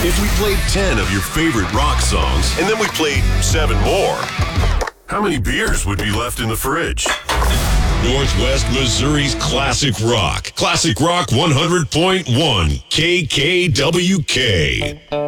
If we played 10 of your favorite rock songs, and then we played 7 more, how many beers would be left in the fridge? Northwest Missouri's Classic Rock. Classic Rock 100.1 KKWK.